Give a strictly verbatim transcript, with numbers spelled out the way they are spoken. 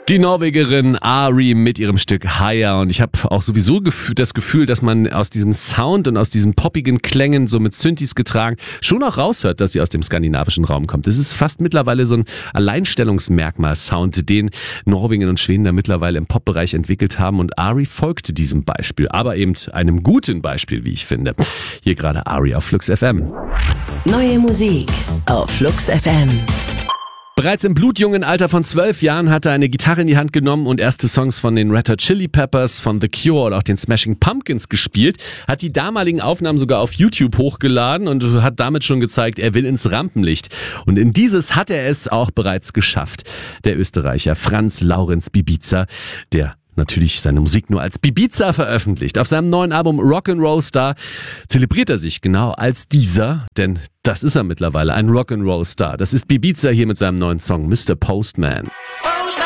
Die Norwegerin Ari mit ihrem Stück Higher, und ich habe auch sowieso das Gefühl, dass man aus diesem Sound und aus diesen poppigen Klängen, so mit Synthes getragen, schon auch raushört, dass sie aus dem skandinavischen Raum kommt. Das ist fast mittlerweile so ein Alleinstellungsmerkmal-Sound, den Norwegen und Schweden da mittlerweile im Popbereich entwickelt haben, und Ari folgte diesem Beispiel, aber eben einem guten Beispiel, wie ich finde. Hier gerade Ari auf Flux F M. Neue Musik auf Flux F M. Bereits im blutjungen Alter von zwölf Jahren hat er eine Gitarre in die Hand genommen und erste Songs von den Red Hot Chili Peppers, von The Cure oder auch den Smashing Pumpkins gespielt, hat die damaligen Aufnahmen sogar auf YouTube hochgeladen und hat damit schon gezeigt, er will ins Rampenlicht. Und in dieses hat er es auch bereits geschafft. Der Österreicher Franz Laurenz Bibiza, der natürlich seine Musik nur als Bibiza veröffentlicht. Auf seinem neuen Album Rock'n'Roll Star zelebriert er sich genau als dieser, denn das ist er mittlerweile, ein Rock'n'Roll Star. Das ist Bibiza hier mit seinem neuen Song Mister Postman.